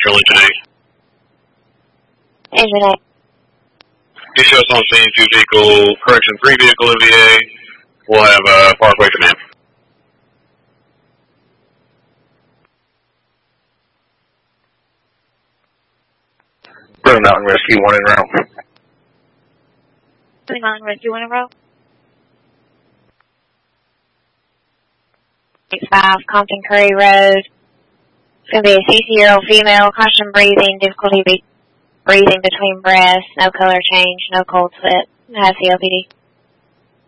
Central Engine 8. Engine 8. You show us on scene 2 vehicle, correction 3 vehicle MVA. We'll have Parkway Command. Blue Mountain Rescue 1 in row. Blue Mountain Rescue 1 in row. 65 Compton Curry Road. It's going to be a CC-year-old female, caution breathing, difficulty breathing between breaths, no color change, no cold sweat, has COPD.